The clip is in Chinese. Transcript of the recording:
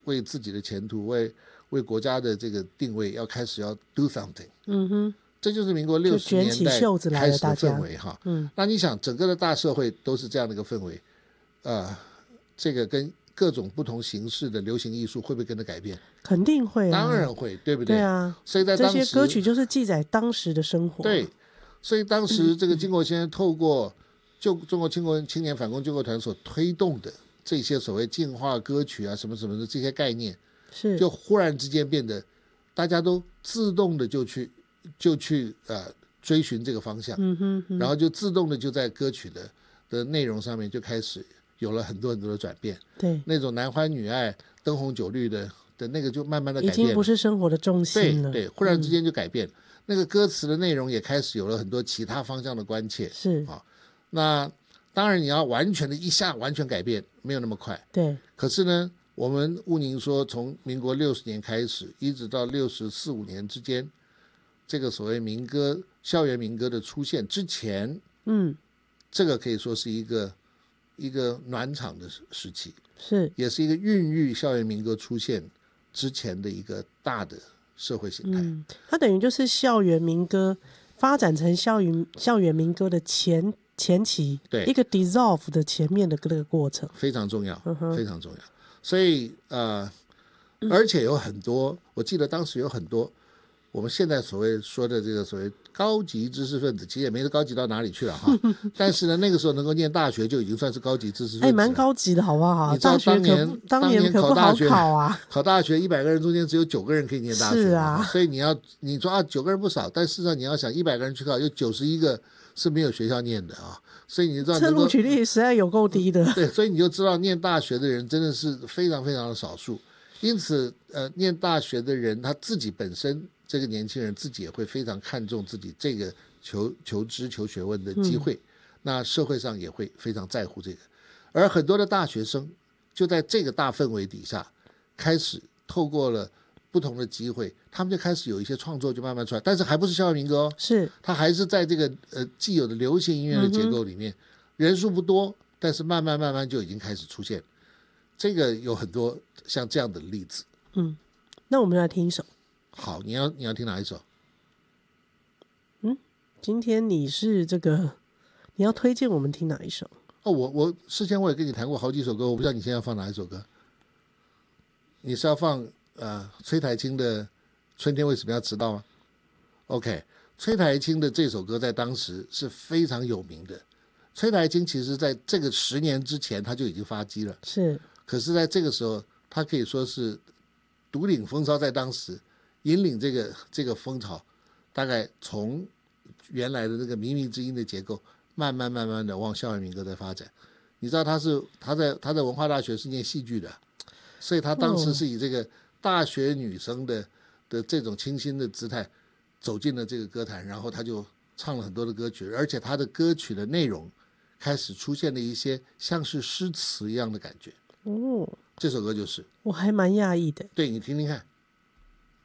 为自己的前途为国家的这个定位要开始要 do something。这就是民国60年代开始的氛围哈。那你想整个的大社会都是这样的一个氛围，这个跟各种不同形式的流行艺术会不会跟着改变？ 肯定会当然会，对不对？ 对啊， 所以在当时这些歌曲就是记载当时的生活。 对，所以当时这个经国先生透过中国青年反共救国团所推动的这些所谓进化歌曲啊什么什么的这些概念，就忽然之间变得大家都自动的就去追寻这个方向，然后就自动的就在歌曲的内容上面就开始有了很多很多的转变。 对， 那种男欢女爱灯红酒绿的那个就慢慢的改变了， 已经不是生活的重心了。 对，忽然之间就改变了，那个歌词的内容也开始有了很多其他方向的关切。 是啊，那当然你要完全的一下完全改变没有那么快。 对， 可是呢我们务宁说从民国60年开始一直到64、65年之间，这个所谓民歌校园民歌的出现之前，这个可以说是一个暖场的时期，也是一个孕育校园民歌出现之前的一个大的社会形态。 它等于就是校园民歌发展成校园民歌的前期， 对， 一个 dissolve 的前面的这个过程非常重要，非常重要。所以而且有很多，我记得当时有很多我们现在所谓说的这个所谓高级知识分子，其实也没高级到哪里去了哈。但是呢，那个时候能够念大学就已经算是高级知识分子了， 蛮高级的好不好？ 你知道当年可不好考啊， 考大学100个人中间只有9个人可以念大学， 是啊。 所以你说9个人不少，但事实上你要想100个人去考，有91个是没有学校念的啊。所以你知道这录取率实在有够低的。 对，所以你就知道念大学的人真的是非常非常的少数。因此念大学的人他自己本身这个年轻人自己也会非常看重自己这个求知求学问的机会，那社会上也会非常在乎这个。而很多的大学生就在这个大氛围底下开始透过了不同的机会，他们就开始有一些创作就慢慢出来，但是还不是校园民歌哦， 是他还是在这个既有的流行音乐的结构里面，人数不多，但是慢慢就已经开始出现。这个有很多像这样的例子。 那我们来听一首。 好，你要听哪一首？ 今天你是你要推荐我们听哪一首？ 我事先我也跟你谈过好几首歌，我不知道你现在要放哪一首歌。你是要放崔台青的《春天为什么要迟到》吗 ？OK， 崔台青的这首歌在当时是非常有名的。崔台青其实在这个10年之前他就已经发迹了，可是在这个时候他可以说是独领风骚，在当时引领这个风潮，大概从原来的那个靡靡之音的结构慢慢的往校园民歌在发展。你知道他在文化大学是念戏剧的，所以他当时是以这个大学女生的这种清新的姿态走进了这个歌坛，然后他就唱了很多的歌曲，而且他的歌曲的内容开始出现了一些像是诗词一样的感觉。这首歌就是， 我还蛮讶异的。 对，你听听看。